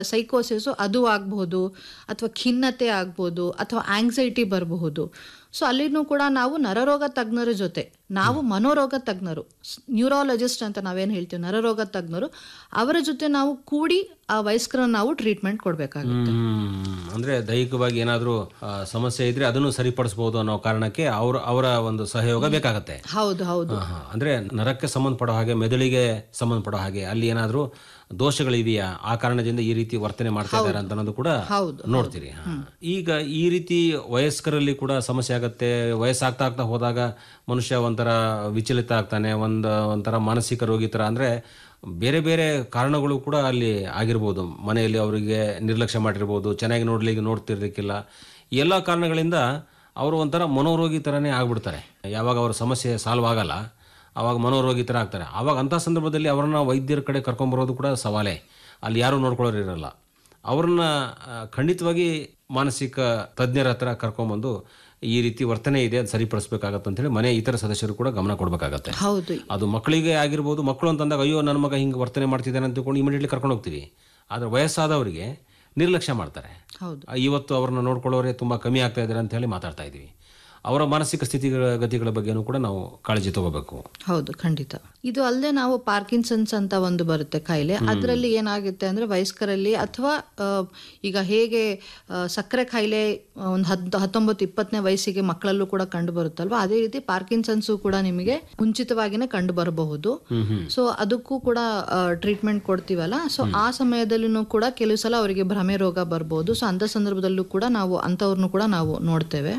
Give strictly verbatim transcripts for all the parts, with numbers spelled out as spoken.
ಸೈಕೋಸಿಸು ಅದು ಆಗಬಹುದು, ಅಥವಾ ಖಿನ್ನತೆ ಆಗ್ಬೋದು, ಅಥವಾ ಆಂಗ್ಸೈಟಿ ಬರಬಹುದು. ಸೊ ಅಲ್ಲಿನೂ ಕೂಡ ನಾವು ನರರೋಗ ತಜ್ಞರ ಜೊತೆ, ನಾವು ಮನೋರೋಗ ತಜ್ಞರು, ನ್ಯೂರಾಲಜಿಸ್ಟ್ ಅಂತ ನಾವೇನು ಹೇಳ್ತೀವಿ, ನರರೋಗ ತಜ್ಞರು, ಅವರ ಜೊತೆ ನಾವು ಕೂಡಿ ಆ ವಯಸ್ಕರನ್ನ ನಾವು ಟ್ರೀಟ್ಮೆಂಟ್ ಕೊಡಬೇಕಾಗುತ್ತೆ. ಅಂದ್ರೆ ದೈಹಿಕವಾಗಿ ಏನಾದರೂ ಸಮಸ್ಯೆ ಇದ್ರೆ ಅದನ್ನು ಸರಿಪಡಿಸಬಹುದು ಅನ್ನೋ ಕಾರಣಕ್ಕೆ ಅವ್ರ ಅವರ ಒಂದು ಸಹಯೋಗ ಬೇಕಾಗತ್ತೆ. ಹೌದು ಹೌದು ಅಂದ್ರೆ ನರಕ್ಕೆ ಸಂಬಂಧಪಡೋ ಹಾಗೆ, ಮೆದುಳಿಗೆ ಸಂಬಂಧಪಡೋ ಹಾಗೆ ಅಲ್ಲಿ ಏನಾದರೂ ದೋಷಗಳಿದೆಯಾ, ಆ ಕಾರಣದಿಂದ ಈ ರೀತಿ ವರ್ತನೆ ಮಾಡ್ತಾ ಇದ್ದಾರೆ ಅಂತ ಅನ್ನೋದು ಕೂಡ ನೋಡ್ತೀರಿ. ಈಗ ಈ ರೀತಿ ವಯಸ್ಕರಲ್ಲಿ ಕೂಡ ಸಮಸ್ಯೆ ಆಗತ್ತೆ. ವಯಸ್ಸಾಗ್ತಾ ಆಗ್ತಾ ಹೋದಾಗ ಮನುಷ್ಯ ಒಂಥರ ವಿಚಲಿತ ಆಗ್ತಾನೆ, ಒಂದು ಒಂಥರ ಮಾನಸಿಕ ರೋಗಿ ಥರ. ಅಂದರೆ ಬೇರೆ ಬೇರೆ ಕಾರಣಗಳು ಕೂಡ ಅಲ್ಲಿ ಆಗಿರ್ಬೋದು. ಮನೆಯಲ್ಲಿ ಅವರಿಗೆ ನಿರ್ಲಕ್ಷ್ಯ ಮಾಡಿರ್ಬೋದು, ಚೆನ್ನಾಗಿ ನೋಡ್ಲಿಕ್ಕೆ ನೋಡ್ತಿರ್ಲಿಕ್ಕಿಲ್ಲ. ಈ ಎಲ್ಲ ಕಾರಣಗಳಿಂದ ಅವರು ಒಂಥರ ಮನೋರೋಗಿ ಥರನೇ ಆಗ್ಬಿಡ್ತಾರೆ. ಯಾವಾಗ ಅವ್ರ ಸಮಸ್ಯೆ ಸಾಲ್ವ್ ಆಗಲ್ಲ ಆವಾಗ ಮನೋರೋಗಿ ಥರ ಆಗ್ತಾರೆ. ಆವಾಗ ಅಂಥ ಸಂದರ್ಭದಲ್ಲಿ ಅವ್ರನ್ನ ವೈದ್ಯರ ಕಡೆ ಕರ್ಕೊಂಬರೋದು ಕೂಡ ಸವಾಲೇ. ಅಲ್ಲಿ ಯಾರೂ ನೋಡ್ಕೊಳ್ಳೋರು ಇರಲ್ಲ. ಅವ್ರನ್ನ ಖಂಡಿತವಾಗಿ ಮಾನಸಿಕ ತಜ್ಞರ ಹತ್ರ ಕರ್ಕೊಂಬಂದು ಈ ರೀತಿ ವರ್ತನೆ ಇದೆ, ಅದು ಸರಿಪಡಿಸ್ಬೇಕಾಗತ್ತೆ ಅಂತೇಳಿ ಮನೆ ಇತರ ಸದಸ್ಯರು ಕೂಡ ಗಮನ ಕೊಡಬೇಕಾಗತ್ತೆ. ಹೌದು, ಅದು ಮಕ್ಕಳಿಗೆ ಆಗಿರ್ಬೋದು. ಮಕ್ಕಳು ಅಂತಂದಾಗ ಅಯ್ಯೋ ನನ್ನ ಮಗ ಹಿಂಗೆ ವರ್ತನೆ ಮಾಡ್ತಿದ್ದಾನೆ ಅಂತ ತಿಳ್ಕೊಂಡು ಇಮಿಡಿಯೇಟ್ಲಿ ಕರ್ಕೊಂಡು ಹೋಗ್ತೀವಿ. ಆದರೆ ವಯಸ್ಸಾದವರಿಗೆ ನಿರ್ಲಕ್ಷ್ಯ ಮಾಡ್ತಾರೆ. ಹೌದು, ಇವತ್ತು ಅವ್ರನ್ನ ನೋಡ್ಕೊಳ್ಳೋರೆ ತುಂಬ ಕಮ್ಮಿ ಆಗ್ತಾ ಇದ್ದಾರೆ ಅಂತ ಹೇಳಿ ಮಾತಾಡ್ತಾ ಇದ್ದೀವಿ. ಅವರ ಮಾನಸಿಕ ಸ್ಥಿತಿಗಳ ಗತಿಗಳ ಬಗ್ಗೆನೂ ಕೂಡ ನಾವು ಕಾಳಜಿ ತಗೋಬೇಕು. ಹೌದು, ಖಂಡಿತ. ಇದು ಅಲ್ಲದೆ ನಾವು ಪಾರ್ಕಿನ್ಸನ್ಸ್ ಅಂತ ಒಂದು ಬರುತ್ತೆ ಕಾಯಿಲೆ. ಅದರಲ್ಲಿ ಏನಾಗುತ್ತೆ ಅಂದರೆ ವಯಸ್ಕರಲ್ಲಿ, ಅಥವಾ ಈಗ ಹೇಗೆ ಸಕ್ಕರೆ ಕಾಯಿಲೆ ಒಂದು ಹತ್ತು ಹತ್ತೊಂಬತ್ತು ಇಪ್ಪತ್ತನೇ ವಯಸ್ಸಿಗೆ ಮಕ್ಕಳಲ್ಲೂ ಕೂಡ ಕಂಡು ಬರುತ್ತಲ್ವ, ಅದೇ ರೀತಿ ಪಾರ್ಕಿನ್ಸನ್ಸು ಕೂಡ ನಿಮಗೆ ಮುಂಚಿತವಾಗಿನೇ ಕಂಡು ಬರಬಹುದು. ಸೊ ಅದಕ್ಕೂ ಕೂಡ ಟ್ರೀಟ್ಮೆಂಟ್ ಕೊಡ್ತೀವಲ್ಲ, ಸೊ ಆ ಸಮಯದಲ್ಲೂ ಕೂಡ ಕೆಲವು ಸಲ ಅವರಿಗೆ ಭ್ರಮೆ ರೋಗ ಬರ್ಬೋದು. ಸೊ ಅಂಥ ಸಂದರ್ಭದಲ್ಲೂ ಕೂಡ ನಾವು ಅಂಥವ್ರನ್ನೂ ಕೂಡ ನಾವು ನೋಡ್ತೇವೆ.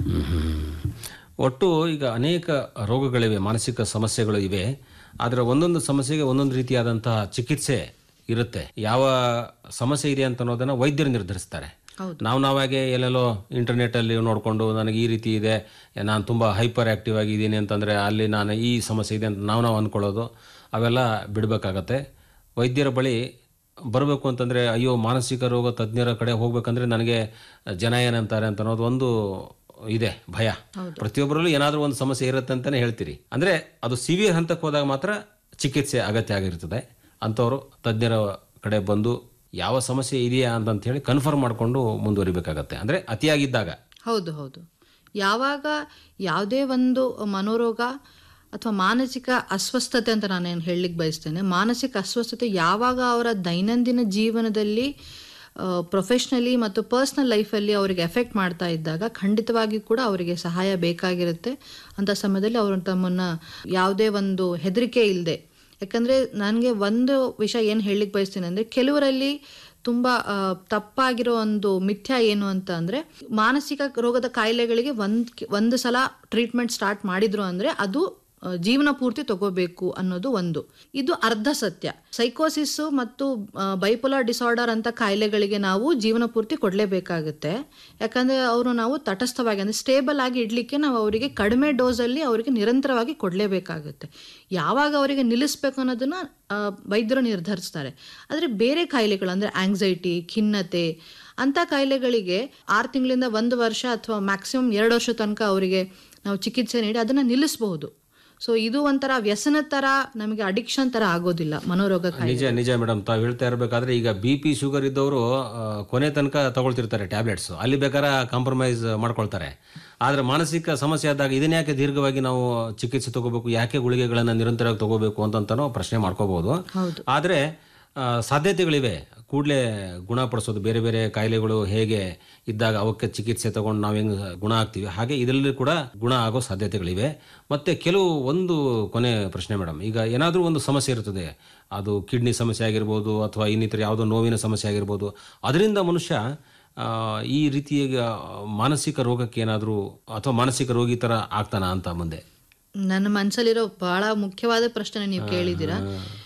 ಒಟ್ಟು ಈಗ ಅನೇಕ ರೋಗಗಳಿವೆ, ಮಾನಸಿಕ ಸಮಸ್ಯೆಗಳು ಇವೆ. ಆದರೆ ಒಂದೊಂದು ಸಮಸ್ಯೆಗೆ ಒಂದೊಂದು ರೀತಿಯಾದಂತಹ ಚಿಕಿತ್ಸೆ ಇರುತ್ತೆ. ಯಾವ ಸಮಸ್ಯೆ ಇದೆ ಅಂತ ಅನ್ನೋದನ್ನು ವೈದ್ಯರು ನಿರ್ಧರಿಸ್ತಾರೆ. ನಾವು ನಾವಾಗೆ ಎಲ್ಲೆಲ್ಲೋ ಇಂಟರ್ನೆಟ್ಟಲ್ಲಿ ನೋಡಿಕೊಂಡು ನನಗೆ ಈ ರೀತಿ ಇದೆ, ನಾನು ತುಂಬ ಹೈಪರ್ ಆ್ಯಕ್ಟಿವ್ ಆಗಿದ್ದೀನಿ ಅಂತಂದರೆ ಅಲ್ಲಿ ನಾನು ಈ ಸಮಸ್ಯೆ ಇದೆ ಅಂತ ನಾವು ನಾವು ಅಂದ್ಕೊಳ್ಳೋದು, ಅವೆಲ್ಲ ಬಿಡಬೇಕಾಗತ್ತೆ. ವೈದ್ಯರ ಬಳಿ ಬರಬೇಕು ಅಂತಂದರೆ ಅಯ್ಯೋ ಮಾನಸಿಕ ರೋಗ ತಜ್ಞರ ಕಡೆ ಹೋಗ್ಬೇಕಂದ್ರೆ ನನಗೆ ಜನ ಏನಂತಾರೆ ಅಂತ ಅನ್ನೋದು ಒಂದು ಇದೆ ಭಯ. ಪ್ರತಿಯೊಬ್ಬರಲ್ಲೂ ಏನಾದರೂ ಒಂದು ಸಮಸ್ಯೆ ಇರುತ್ತೆ ಅಂತಲೇ ಹೇಳ್ತೀರಿ. ಅಂದರೆ ಅದು ಸಿವಿಯರ್ ಹಂತಕ್ಕೆ ಹೋದಾಗ ಮಾತ್ರ ಚಿಕಿತ್ಸೆ ಅಗತ್ಯ ಆಗಿರ್ತದೆ. ಅಂಥವರು ತಜ್ಞರ ಕಡೆ ಬಂದು ಯಾವ ಸಮಸ್ಯೆ ಇದೆಯಾ ಅಂತ ಹೇಳಿ ಕನ್ಫರ್ಮ್ ಮಾಡಿಕೊಂಡು ಮುಂದುವರಿಬೇಕಾಗತ್ತೆ. ಅಂದರೆ ಅತಿಯಾಗಿದ್ದಾಗ. ಹೌದು ಹೌದು ಯಾವಾಗ ಯಾವುದೇ ಒಂದು ಮನೋರೋಗ ಅಥವಾ ಮಾನಸಿಕ ಅಸ್ವಸ್ಥತೆ ಅಂತ ನಾನೇನು ಹೇಳಲಿಕ್ಕೆ ಬಯಸ್ತೇನೆ, ಮಾನಸಿಕ ಅಸ್ವಸ್ಥತೆ ಯಾವಾಗ ಅವರ ದೈನಂದಿನ ಜೀವನದಲ್ಲಿ ಪ್ರೊಫೆಷ್ನಲಿ ಮತ್ತು ಪರ್ಸ್ನಲ್ ಲೈಫಲ್ಲಿ ಅವರಿಗೆ ಎಫೆಕ್ಟ್ ಮಾಡ್ತಾ ಇದ್ದಾಗ ಖಂಡಿತವಾಗಿ ಕೂಡ ಅವರಿಗೆ ಸಹಾಯ ಬೇಕಾಗಿರುತ್ತೆ. ಅಂಥ ಸಮಯದಲ್ಲಿ ಅವರು ತಮ್ಮನ್ನು ಯಾವುದೇ ಒಂದು ಹೆದರಿಕೆ ಇಲ್ಲದೆ, ಯಾಕಂದರೆ ನನಗೆ ಒಂದು ವಿಷಯ ಏನು ಹೇಳಲಿಕ್ಕೆ ಬಯಸ್ತೀನಿ ಅಂದರೆ, ಕೆಲವರಲ್ಲಿ ತುಂಬ ತಪ್ಪಾಗಿರೋ ಒಂದು ಮಿಥ್ಯ ಏನು ಅಂತ ಅಂದರೆ, ಮಾನಸಿಕ ರೋಗದ ಕಾಯಿಲೆಗಳಿಗೆ ಒಂದು ಒಂದು ಸಲ ಟ್ರೀಟ್ಮೆಂಟ್ ಸ್ಟಾರ್ಟ್ ಮಾಡಿದ್ರು ಅಂದರೆ ಅದು ಜೀವನ ಪೂರ್ತಿ ತಗೋಬೇಕು ಅನ್ನೋದು ಒಂದು. ಇದು ಅರ್ಧ ಸತ್ಯ. ಸೈಕೋಸಿಸ್ಸು ಮತ್ತು ಬೈಪೋಲಾರ್ ಡಿಸಾರ್ಡರ್ ಅಂತ ಕಾಯಿಲೆಗಳಿಗೆ ನಾವು ಜೀವನ ಪೂರ್ತಿ ಕೊಡಲೇಬೇಕಾಗುತ್ತೆ. ಯಾಕಂದರೆ ಅವರು ನಾವು ತಟಸ್ಥವಾಗಿ ಅಂದರೆ ಸ್ಟೇಬಲ್ ಆಗಿ ಇಡಲಿಕ್ಕೆ ನಾವು ಅವರಿಗೆ ಕಡಿಮೆ ಡೋಸಲ್ಲಿ ಅವರಿಗೆ ನಿರಂತರವಾಗಿ ಕೊಡಲೇಬೇಕಾಗುತ್ತೆ. ಯಾವಾಗ ಅವರಿಗೆ ನಿಲ್ಲಿಸ್ಬೇಕು ಅನ್ನೋದನ್ನು ವೈದ್ಯರು ನಿರ್ಧರಿಸ್ತಾರೆ. ಆದರೆ ಬೇರೆ ಕಾಯಿಲೆಗಳು ಅಂದರೆ ಆಂಗ್ಸೈಟಿ, ಖಿನ್ನತೆ ಅಂಥ ಕಾಯಿಲೆಗಳಿಗೆ ಆರು ತಿಂಗಳಿಂದ ಒಂದು ವರ್ಷ ಅಥವಾ ಮ್ಯಾಕ್ಸಿಮಮ್ ಎರಡು ವರ್ಷ ತನಕ ಅವರಿಗೆ ನಾವು ಚಿಕಿತ್ಸೆ ನೀಡಿ ಅದನ್ನು ನಿಲ್ಲಿಸಬಹುದು. ಸೊ ಇದು ಒಂಥರ ವ್ಯಸನ ತರ, ನಮಗೆ ಅಡಿಕ್ಷನ್ ತರ ಆಗೋದಿಲ್ಲ ಮನೋರೋಗ ಕಾಯಿಲೆ. ನಿಜ ನಿಜ ಮೇಡಮ್, ತಾವು ಹೇಳ್ತಾ ಇರಬೇಕಾದ್ರೆ ಈಗ ಬಿ ಪಿ ಶುಗರ್ ಇದ್ದವರು ಕೊನೆ ತನಕ ತಗೊಳ್ತಿರ್ತಾರೆ ಟ್ಯಾಬ್ಲೆಟ್ಸ್, ಅಲ್ಲಿ ಬೇಕಾದ್ರೆ ಕಾಂಪ್ರಮೈಸ್ ಮಾಡ್ಕೊಳ್ತಾರೆ. ಆದರೆ ಮಾನಸಿಕ ಸಮಸ್ಯೆ ಆದಾಗ ಇದನ್ನ ಯಾಕೆ ದೀರ್ಘವಾಗಿ ನಾವು ಚಿಕಿತ್ಸೆ ತಗೋಬೇಕು, ಯಾಕೆ ಗುಳಿಗೆಗಳನ್ನು ನಿರಂತರವಾಗಿ ತಗೋಬೇಕು ಅಂತಂತಾನೋ ಪ್ರಶ್ನೆ ಮಾಡ್ಕೋಬಹುದು. ಆದರೆ ಸಾಧ್ಯತೆಗಳಿವೆ ಕೂಡಲೇ ಗುಣಪಡಿಸೋದು. ಬೇರೆ ಬೇರೆ ಕಾಯಿಲೆಗಳು ಹೇಗೆ ಇದ್ದಾಗ ಅವಕ್ಕೆ ಚಿಕಿತ್ಸೆ ತಗೊಂಡು ನಾವು ಹೆಂಗೆ ಗುಣ ಆಗ್ತೀವಿ, ಹಾಗೆ ಇದರಲ್ಲಿ ಕೂಡ ಗುಣ ಆಗೋ ಸಾಧ್ಯತೆಗಳಿವೆ. ಮತ್ತು ಕೆಲವು ಒಂದು ಕೊನೆ ಪ್ರಶ್ನೆ ಮೇಡಮ್, ಈಗ ಏನಾದರೂ ಒಂದು ಸಮಸ್ಯೆ ಇರ್ತದೆ, ಅದು ಕಿಡ್ನಿ ಸಮಸ್ಯೆ ಆಗಿರ್ಬೋದು ಅಥವಾ ಇನ್ನಿತರ ಯಾವುದೋ ನೋವಿನ ಸಮಸ್ಯೆ ಆಗಿರ್ಬೋದು, ಅದರಿಂದ ಮನುಷ್ಯ ಈ ರೀತಿಯ ಮಾನಸಿಕ ರೋಗಕ್ಕೆ ಏನಾದರೂ ಅಥವಾ ಮಾನಸಿಕ ರೋಗಿ ಥರ ಆಗ್ತಾನ ಅಂತ ಮುಂದೆ ನನ್ನ ಮನಸ್ಸಲ್ಲಿರೋ ಬಹಳ ಮುಖ್ಯವಾದ ಪ್ರಶ್ನೆ ನೀವು ಕೇಳಿದ್ದೀರಾ.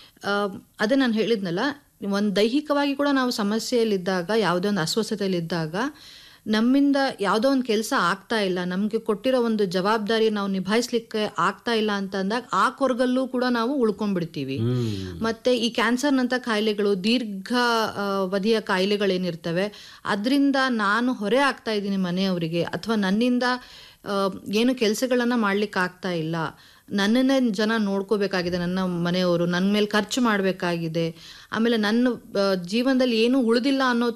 ಅದೇ ನಾನು ಹೇಳಿದ್ನಲ್ಲ, ಒಂದು ದೈಹಿಕವಾಗಿ ಕೂಡ ನಾವು ಸಮಸ್ಯೆಯಲ್ಲಿದ್ದಾಗ, ಯಾವುದೇ ಒಂದು ಅಸ್ವಸ್ಥತೆಯಲ್ಲಿದ್ದಾಗ, ನಮ್ಮಿಂದ ಯಾವುದೋ ಒಂದು ಕೆಲಸ ಆಗ್ತಾ ಇಲ್ಲ, ನಮಗೆ ಕೊಟ್ಟಿರೋ ಒಂದು ಜವಾಬ್ದಾರಿ ನಾವು ನಿಭಾಯಿಸ್ಲಿಕ್ಕೆ ಆಗ್ತಾ ಇಲ್ಲ ಅಂತ ಅಂದಾಗ ಆ ಕೊರಗಲ್ಲೂ ಕೂಡ ನಾವು ಉಳ್ಕೊಂಡ್ಬಿಡ್ತೀವಿ. ಮತ್ತೆ ಈ ಕ್ಯಾನ್ಸರ್ನಂಥ ಕಾಯಿಲೆಗಳು, ದೀರ್ಘ ಅವಧಿಯ ಕಾಯಿಲೆಗಳೇನಿರ್ತವೆ, ಅದರಿಂದ ನಾನು ಹೊರೆ ಆಗ್ತಾ ಇದ್ದೀನಿ ಮನೆಯವರಿಗೆ, ಅಥವಾ ನನ್ನಿಂದ ಏನು ಕೆಲಸಗಳನ್ನು ಮಾಡ್ಲಿಕ್ಕೆ ಆಗ್ತಾ ಇಲ್ಲ, ನನ್ನನ್ನೇ ಜನ ನೋಡ್ಕೋಬೇಕಾಗಿದೆ, ನನ್ನ ಮನೆಯವರು ನನ್ನ ಮೇಲೆ ಖರ್ಚು ಮಾಡಬೇಕಾಗಿದೆ, ಆಮೇಲೆ ನನ್ನ ಆ, ಜೀವನದಲ್ಲಿ ಏನೂ ಉಳಿದಿಲ್ಲ ಅನ್ನೋ